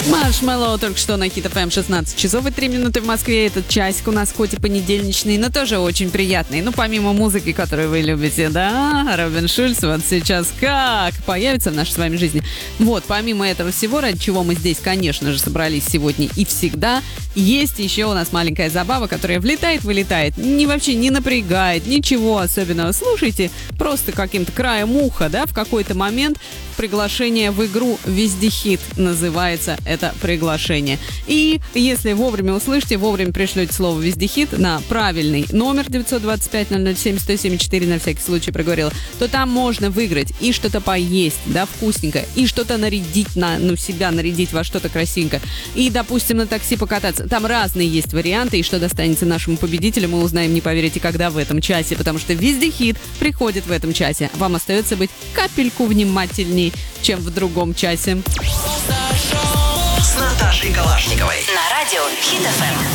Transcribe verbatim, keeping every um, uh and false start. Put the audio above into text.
Маршмеллоу только что на Хит эф эм, шестнадцать часов и три минуты в Москве. Этот часик у нас хоть и понедельничный, но тоже очень приятный. Ну, помимо музыки, которую вы любите, да, Робин Шульц вот сейчас как появится в нашей с вами жизни. Вот, помимо этого всего, ради чего мы здесь, конечно же, собрались сегодня и всегда, есть еще у нас маленькая забава, которая влетает-вылетает, не вообще не напрягает, ничего особенного. Слушайте, просто каким-то краем уха, да, в какой-то момент приглашение в игру «Вездехит» называется это приглашение. И если вовремя услышите, вовремя пришлете слово «Вездехит» на правильный номер девятьсот двадцать пять ноль ноль семь сто семь четыре, на всякий случай проговорила, то там можно выиграть и что-то поесть, да, вкусненькое, и что-то нарядить на, ну, себя нарядить во что-то красивенькое, и, допустим, на такси покататься. Там разные есть варианты, и что достанется нашему победителю, мы узнаем, не поверите, когда в этом часе, потому что «Вездехит» приходит в этом часе. Вам остается быть капельку внимательней, чем в другом часе. С Наташей Калашниковой. На радио Хит эф эм.